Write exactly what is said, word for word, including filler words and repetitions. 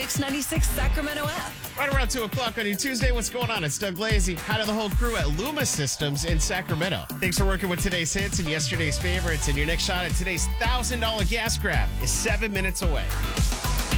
X ninety-six Sacramento app. Right around two o'clock on your Tuesday. What's going on? It's Doug Lazy. Hi to the whole crew at Luma Systems in Sacramento. Thanks for working with today's hits and yesterday's favorites. And your next shot at today's one thousand dollars gas grab is seven minutes away.